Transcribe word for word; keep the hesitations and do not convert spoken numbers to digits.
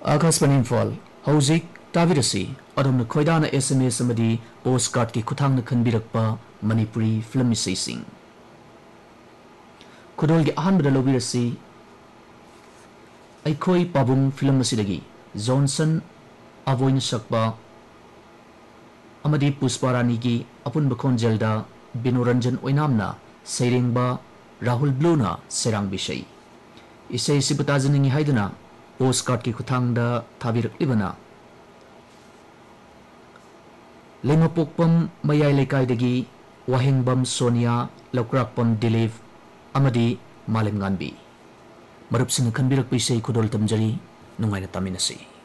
Akashvani Imphal हौजिक ताबिरसी अदोमन खोइदाना SMS अमदी post card की खुथांगना खनबिरकपा Manipuri film इसैसिंग खुदोल की अहानबदा लौबिरसी अखोई पाबुंग फिल्म असिदगी जॉनसन अवोइन सकपा अमदी पुष्पारानी की अपुन बखोंजेलदा बिनोरंजन ओइनामना सैरेंगबा राहुल ब्लूना सेरांग बिषय इसै सिबताजनिंग हाइदना पोस्ट कार्ड की खुथांगदा थाबिरकलिबना लेमपोकपम मयाई लेकाइदगी वाहेंगबम सोनिया लौक्राकपम दिलीप अमदी मालेमगानबी मरुपसिंग खनबिरक पिसै खुदोल तमजरी नुंगाइना तामिनसी।